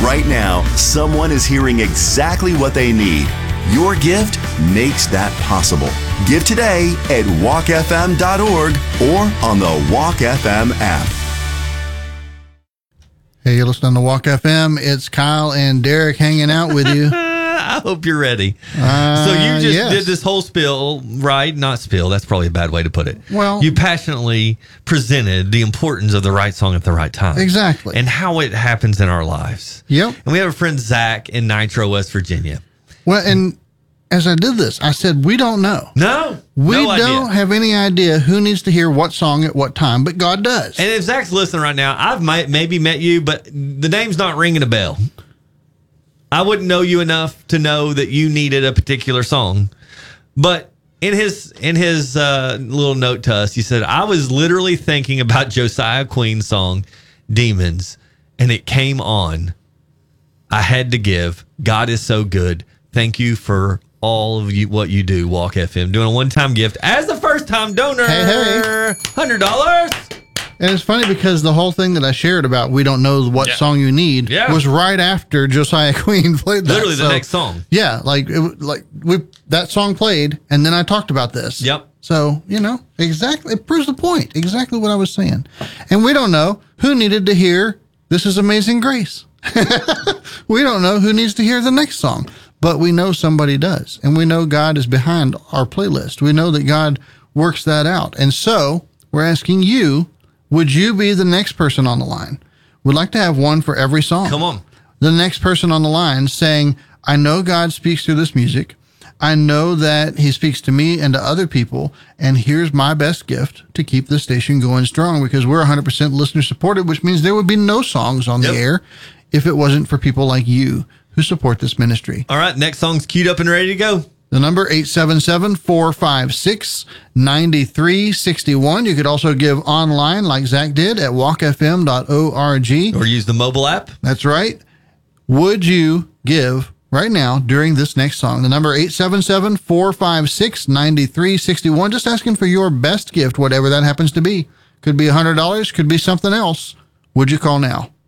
Right now, someone is hearing exactly what they need. Your gift makes that possible. Give today at walkfm.org or on the Walk FM app. Hey, you're listening to Walk FM. It's Kyle and Derek hanging out with you. I hope you're ready. So you just did this whole spiel, right? Not spill. That's probably a bad way to put it. Well, you passionately presented the importance of the right song at the right time. Exactly. And how it happens in our lives. Yep. And we have a friend, Zach, in Nitro, West Virginia. Well, and as I did this, I said, we don't know. We don't have any idea who needs to hear what song at what time, but God does. And if Zach's listening right now, I've maybe met you, but the name's not ringing a bell. I wouldn't know you enough to know that you needed a particular song. But in his little note to us, he said, I was literally thinking about Josiah Queen's song, Demons, and it came on. I had to give. God is so good. Thank you for all of you, what you do, Walk FM. Doing a one-time gift as a first-time donor. Hey. $100. And it's funny because the whole thing that I shared about we don't know what song you need was right after Josiah Queen played that. Literally the next song. Yeah, that song played, and then I talked about this. Yep. So, exactly. It proves the point. Exactly what I was saying. And we don't know who needed to hear This Is Amazing Grace. We don't know who needs to hear the next song, but we know somebody does. And we know God is behind our playlist. We know that God works that out. And so we're asking you, would you be the next person on the line? We'd like to have one for every song. Come on. The next person on the line saying, I know God speaks through this music. I know that he speaks to me and to other people. And here's my best gift to keep the station going strong, because we're 100% listener supported, which means there would be no songs on the air if it wasn't for people like you who support this ministry. All right. Next song's queued up and ready to go. The number 877-456-9361. You could also give online like Zach did at walkfm.org. Or use the mobile app. That's right. Would you give right now during this next song? The number 877-456-9361. Just asking for your best gift, whatever that happens to be. Could be $100, could be something else. Would you call now?